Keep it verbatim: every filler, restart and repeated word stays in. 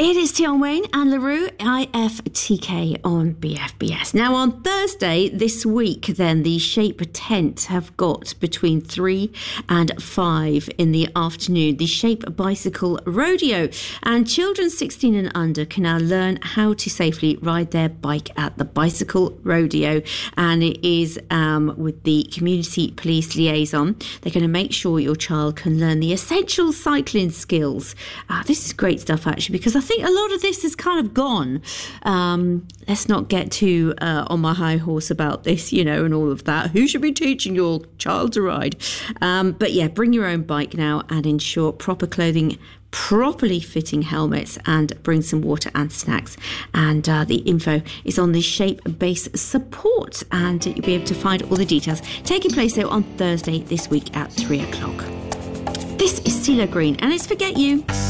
It is Tion Wayne and LaRue, I F T K on B F B S. Now on Thursday this week then, the Shape tents have got between three and five in the afternoon, the Shape Bicycle Rodeo. And children sixteen and under can now learn how to safely ride their bike at the Bicycle Rodeo. And it is um, with the Community Police Liaison. They're going to make sure your child can learn the essential cycling skills. Uh, this is great stuff actually, because I think a lot of this is kind of gone. Um, let's not get too uh, on my high horse about this, you know, and all of that. Who should be teaching your child to ride? Um, but yeah, bring your own bike now and ensure proper clothing, properly fitting helmets, and bring some water and snacks. And uh, the info is on the Shape Base support, and you'll be able to find all the details. Taking place though on Thursday this week at three o'clock. This is CeeLo Green and it's Forget You.